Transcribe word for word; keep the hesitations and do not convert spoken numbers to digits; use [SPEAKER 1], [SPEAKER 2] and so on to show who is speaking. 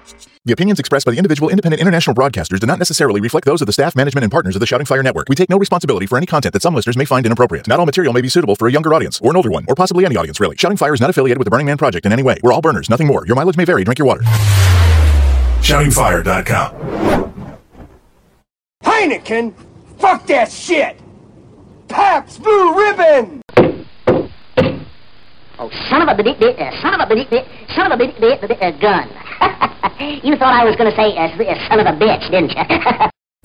[SPEAKER 1] The opinions expressed by the individual independent international broadcasters do not necessarily reflect those of the staff, management, and partners of the Shouting Fire Network. We take no responsibility for any content that some listeners may find inappropriate. Not all material may be suitable for a younger audience, or an older one, or possibly any audience, really. Shouting Fire is not affiliated with the Burning Man Project in any way. We're all burners, nothing more. Your mileage may vary. Drink your water.
[SPEAKER 2] shouting fire dot com.
[SPEAKER 3] Heineken? Fuck that shit! Pabst Blue Ribbon!
[SPEAKER 4] Oh, son of a bit, uh, son of a bit, son of a bit, uh, gun. You thought I was going to say, uh, son of a bitch, didn't you?